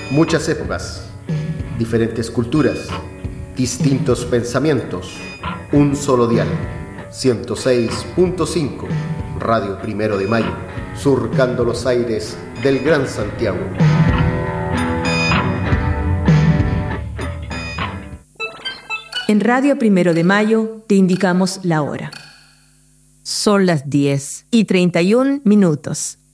Muchas épocas, diferentes culturas, distintos pensamientos, un solo dial, 106.5, Radio Primero de Mayo, surcando los aires del Gran Santiago. En Radio Primero de Mayo te indicamos la hora. Son las 10:31.